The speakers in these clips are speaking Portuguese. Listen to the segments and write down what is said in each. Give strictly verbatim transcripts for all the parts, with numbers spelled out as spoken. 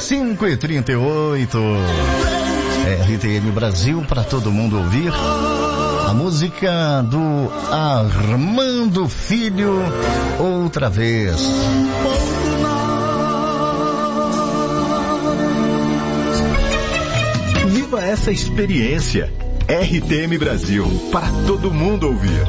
cinco e trinta e oito. R T M Brasil para todo mundo ouvir. A música do Armando Filho, outra vez. Viva essa experiência. R T M Brasil, para todo mundo ouvir.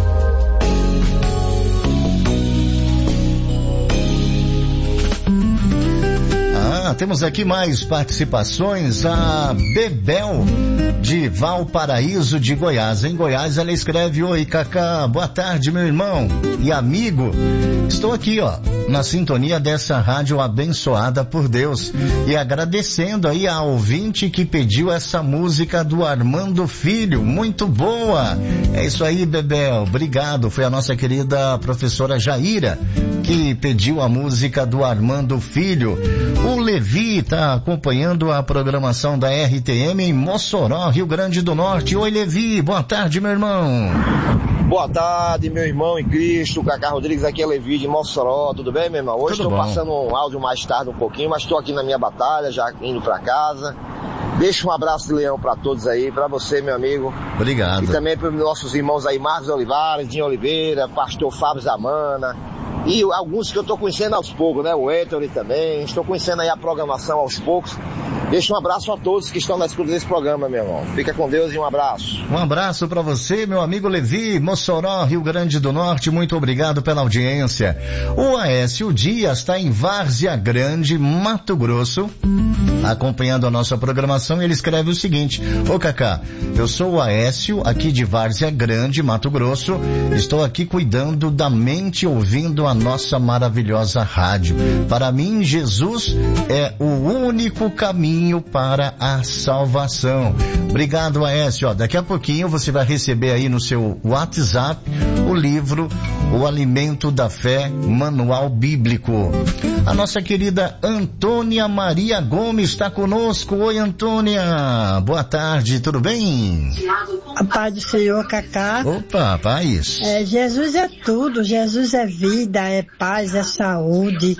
Ah, temos aqui mais participações. A Bebel de Valparaíso de Goiás. Em Goiás ela escreve: oi, Cacá, boa tarde, meu irmão e amigo. Estou aqui, ó, na sintonia dessa rádio abençoada por Deus e agradecendo aí a ouvinte que pediu essa música do Armando Filho, muito boa. É isso aí, Bebel, obrigado. Foi a nossa querida professora Jaira que pediu a música do Armando Filho. O Levi está acompanhando a programação da R T M em Mossoró, Rio Grande do Norte. Oi, Levi, boa tarde, meu irmão. Boa tarde, meu irmão em Cristo, Cacá Rodrigues, aqui é Levi de Mossoró, tudo bem, meu irmão? Hoje estou passando um áudio mais tarde um pouquinho, mas estou aqui na minha batalha, já indo para casa. Deixa um abraço de leão para todos aí, para você, meu amigo. Obrigado. E também para os nossos irmãos aí, Marcos Olivares, Dinho Oliveira, pastor Fábio Zamana, e alguns que eu estou conhecendo aos poucos, né? O Héctor também, estou conhecendo aí a programação aos poucos. Deixa um abraço a todos que estão na escuta desse programa, meu irmão. Fica com Deus e um abraço. Um abraço para você, meu amigo Levi, Mossoró, Rio Grande do Norte. Muito obrigado pela audiência. O Aécio Dias está em Várzea Grande, Mato Grosso, acompanhando a nossa programação. Ele escreve o seguinte: ô Cacá, eu sou o Aécio, aqui de Várzea Grande, Mato Grosso. Estou aqui cuidando da mente, ouvindo a nossa maravilhosa rádio. Para mim, Jesus é o único caminho para a salvação. Obrigado, Aécio. Ó, daqui a pouquinho você vai receber aí no seu WhatsApp o livro O Alimento da Fé, Manual Bíblico. A nossa querida Antônia Maria Gomes está conosco. Oi, Antônia. Boa tarde, tudo bem? A paz do Senhor, Cacá. Opa, paz. É, Jesus é tudo. Jesus é vida, é paz, é saúde.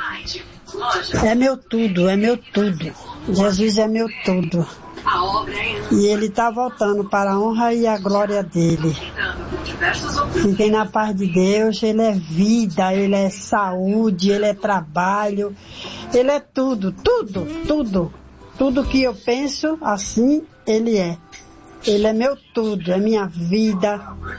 É meu tudo, é meu tudo. Jesus é meu tudo. E Ele está voltando para a honra e a glória dEle. Fiquem na paz de Deus. Ele é vida, Ele é saúde, Ele é trabalho. Ele é tudo, tudo, tudo. Tudo que eu penso, assim Ele é. Ele é meu tudo, é minha vida,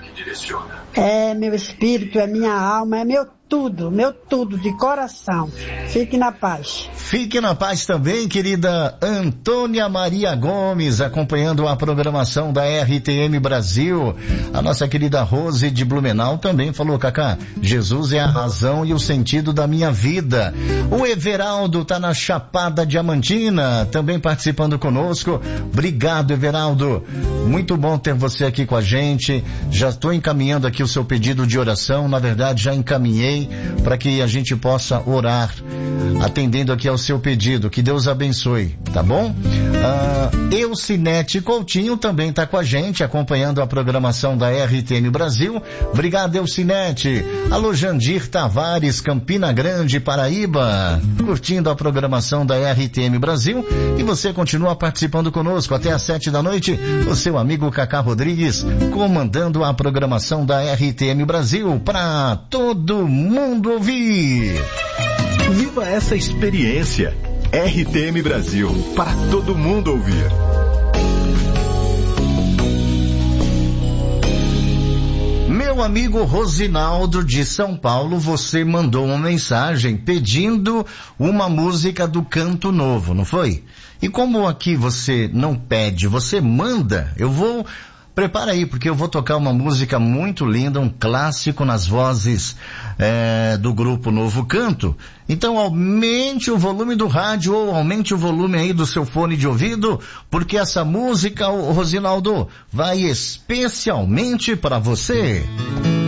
é meu espírito, é minha alma, é meu tudo, meu tudo de coração. Fique na paz. Fique na paz também, querida Antônia Maria Gomes, acompanhando a programação da R T M Brasil. A nossa querida Rose de Blumenau também falou: Cacá, Jesus é a razão e o sentido da minha vida. O Everaldo tá na Chapada Diamantina, também participando conosco. Obrigado, Everaldo. Muito bom ter você aqui com a gente. Já estou encaminhando aqui o seu pedido de oração. Na verdade, já encaminhei para que a gente possa orar, atendendo aqui ao seu pedido. Que Deus abençoe, tá bom? Ah, Eucinete Coutinho também está com a gente, acompanhando a programação da R T M Brasil. Obrigado, Eucinete. Alô, Jandir Tavares, Campina Grande, Paraíba, curtindo a programação da R T M Brasil. E você continua participando conosco até às sete da noite. O seu amigo Cacá Rodrigues, comandando a programação da R T M Brasil para todo mundo ouvir. Viva essa experiência. R T M Brasil, para todo mundo ouvir. Meu amigo Rosinaldo de São Paulo, você mandou uma mensagem pedindo uma música do Canto Novo, não foi? E como aqui você não pede, você manda, eu vou... Prepara aí, porque eu vou tocar uma música muito linda, um clássico nas vozes é, do grupo Novo Canto. Então aumente o volume do rádio ou aumente o volume aí do seu fone de ouvido, porque essa música, o Rosinaldo, vai especialmente para você.